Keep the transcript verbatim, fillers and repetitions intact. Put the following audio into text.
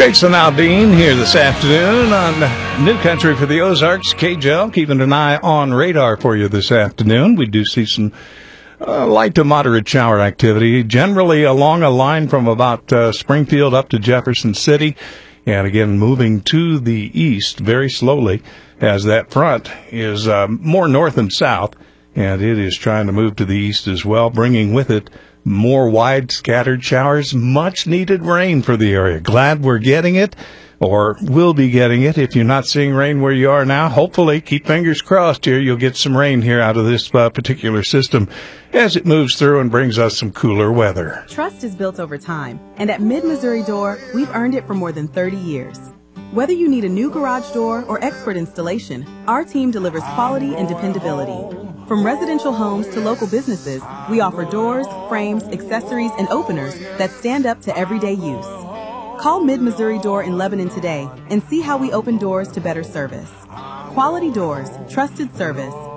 Jason Aldean here this afternoon on New Country for the Ozarks. K J L keeping an eye on radar for you this afternoon. We do see some uh, light to moderate shower activity, generally along a line from about uh, Springfield up to Jefferson City. And again, moving to the east very slowly as that front is uh, more north and south. And it is trying to move to the east as well, bringing with it more wide scattered showers, much needed rain for the area. Glad we're getting it, or will be getting it. If you're not seeing rain where you are now, hopefully, keep fingers crossed here, you'll get some rain here out of this uh, particular system as it moves through and brings us some cooler weather. Trust is built over time, and at Mid-Missouri Door, we've earned it for more than thirty years. Whether you need a new garage door or expert installation, our team delivers quality and dependability. From residential homes to local businesses, we offer doors, frames, accessories, and openers that stand up to everyday use. Call Mid-Missouri Door in Lebanon today and see how we open doors to better service. Quality doors, trusted service,